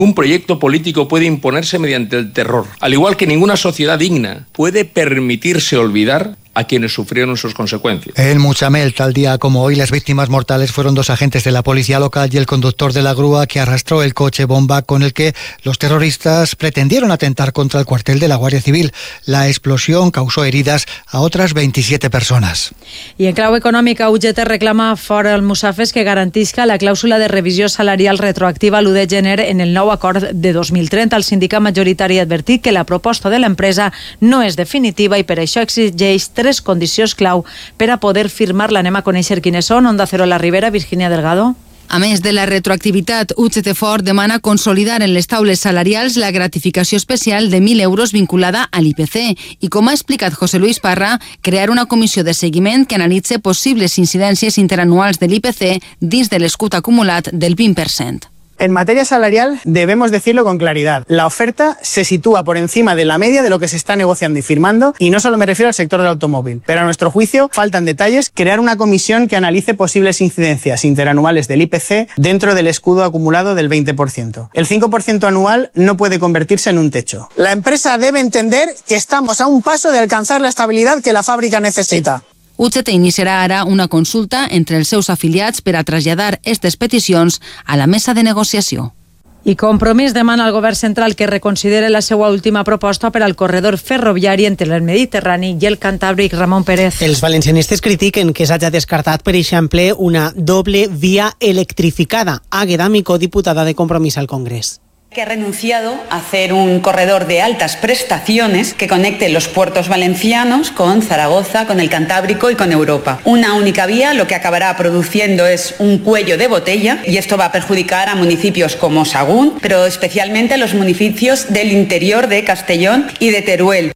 Un proyecto político puede imponerse mediante el terror, al igual que ninguna sociedad digna puede permitirse olvidar a quienes sufrieron sus consecuencias. En Mutxamel, tal día como hoy, las víctimas mortales fueron 2 agentes de la policía local y el conductor de la grúa que arrastró el coche bomba con el que los terroristas pretendieron atentar contra el cuartel de la Guardia Civil. La explosión causó heridas a otras 27 persones. I en clau econòmica, UGT reclama fora el Musafes que garantisca la clàusula de revisió salarial retroactiva l'1 de gener en el nou acord de 2030. El sindicat majoritari ha advertit que la proposta de l'empresa no és definitiva i per això exigeix 3 condicions clau per a poder firmar-la. Anem a conèixer quines són. Onda Cero La Ribera, Virginia Delgado. A més de la retroactivitat, UGT Ford demana consolidar en les taules salarials la gratificació especial de 1.000 euros vinculada a l'IPC i, com ha explicat José Luis Parra, crear una comissió de seguiment que analitze possibles incidències interanuals de l'IPC dins de l'escut acumulat del 20%. En materia salarial debemos decirlo con claridad. La oferta se sitúa por encima de la media de lo que se está negociando y firmando, y no solo me refiero al sector del automóvil. Pero a nuestro juicio faltan detalles. Crear una comisión que analice posibles incidencias interanuales del IPC dentro del escudo acumulado del 20%. El 5% anual no puede convertirse en un techo. La empresa debe entender que estamos a un paso de alcanzar la estabilidad que la fábrica necesita. UGT iniciarà ara una consulta entre els seus afiliats per a traslladar aquestes peticions a la mesa de negociació. I Compromís demana al govern central que reconsidere la seva última proposta per al corredor ferroviari entre el Mediterrani i el Cantàbric. Ramon Pérez. Els valencianistes critiquen que s'hagi descartat, per exemple, una doble via electrificada. Águeda Micó, diputada de Compromís al Congrés. Que ha renunciado a hacer un corredor de altas prestaciones que conecte los puertos valencianos con Zaragoza, con el Cantábrico y con Europa. Una única vía lo que acabará produciendo es un cuello de botella y esto va a perjudicar a municipios como Sagún, pero especialmente a los municipios del interior de Castellón y de Teruel.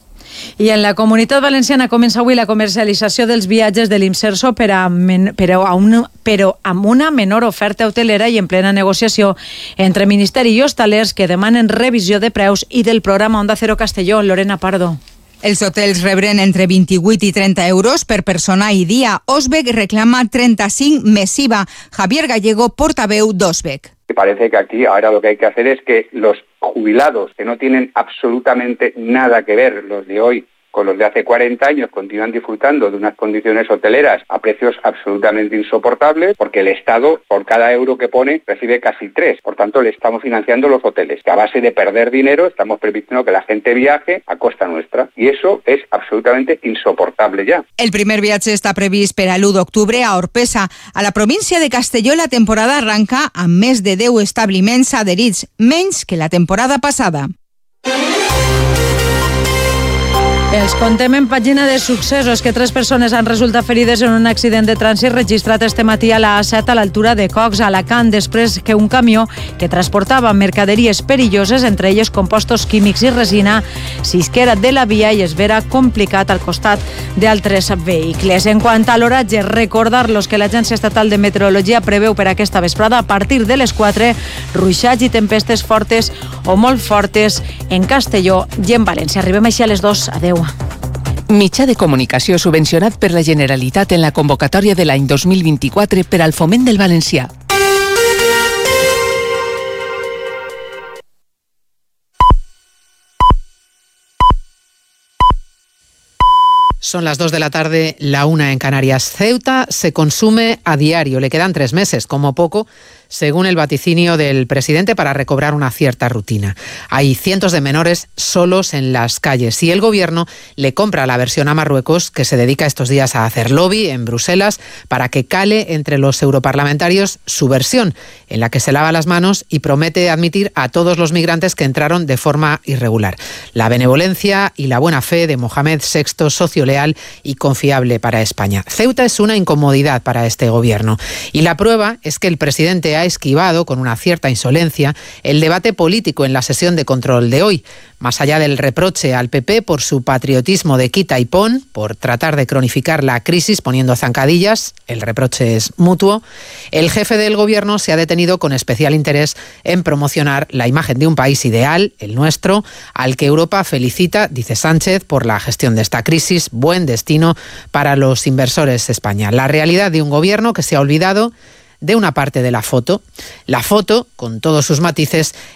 I en la Comunitat Valenciana comença avui la comercialització dels viatges de l'Imserso però amb una menor oferta hotelera i en plena negociació entre Ministeri i hostalers que demanen revisió de preus i del programa Onda Cero Castelló. Lorena Pardo. Els hotels rebren entre 28 i 30 euros per persona i dia. Osbec reclama 35 més IVA. Javier Gallego, portaveu d'Osbec. Me parece que aquí ahora lo que hay que hacer es que los jubilados que no tienen absolutamente nada que ver, los de hoy con los de hace 40 años, continúan disfrutando de unas condiciones hoteleras a precios absolutamente insoportables, porque el Estado, por cada euro que pone, recibe casi 3. Por tanto, le estamos financiando los hoteles, que a base de perder dinero estamos permitiendo que la gente viaje a costa nuestra. Y eso es absolutamente insoportable ya. El primer viatge està previst per a l'1 d'octubre a Orpesa. A la província de Castelló la temporada arranca amb més de 10 establiments adherits, menys que la temporada passada. Els contem en pàgina de successos que 3 persones han resultat ferides en un accident de trànsit registrat este matí a la A7 a l'altura de Cox, a Alacant, després que un camió que transportava mercaderies perilloses, entre elles compostos químics i resina, s'isquera de la via i es vera complicat al costat d'altres vehicles. En quant a l'oratge, recordar-los que l'Agència Estatal de Meteorologia preveu per aquesta vesprada a partir de les 4 ruixats i tempestes fortes o molt fortes en Castelló i en València. Arribem així a les 2. Adeu. Mitjà de comunicació subvencionat per la Generalitat en la convocatòria de l'any 2024 per al foment del valencià. Son las 2 de la tarde, la 1 en Canarias. Ceuta se consume a diario. Le quedan 3 meses, como poco, según el vaticinio del presidente, para recobrar una cierta rutina. Hay cientos de menores solos en las calles y el gobierno le compra la versión a Marruecos, que se dedica estos días a hacer lobby en Bruselas para que cale entre los europarlamentarios su versión, en la que se lava las manos y promete admitir a todos los migrantes que entraron de forma irregular. La benevolencia y la buena fe de Mohamed VI, socio leal y confiable para España. Ceuta es una incomodidad para este gobierno y la prueba es que el presidente ha esquivado con una cierta insolencia el debate político en la sesión de control de hoy. Más allá del reproche al PP por su patriotismo de quita y pon, por tratar de cronificar la crisis poniendo zancadillas, el reproche es mutuo, el jefe del gobierno se ha detenido con especial interés en promocionar la imagen de un país ideal, el nuestro, al que Europa felicita, dice Sánchez, por la gestión de esta crisis, buen destino para los inversores España. La realidad de un gobierno que se ha olvidado de una parte de la foto. La foto, con todos sus matices,